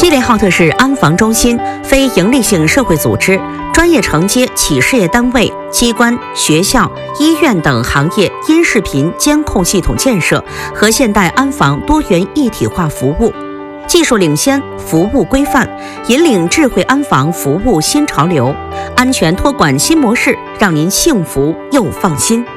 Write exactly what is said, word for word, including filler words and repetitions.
西联浩特市安防中心非营利性社会组织，专业承接企事业单位、机关、学校、医院等行业音视频监控系统建设和现代安防多元一体化服务，技术领先，服务规范，引领智慧安防服务新潮流，安全托管新模式，让您幸福又放心。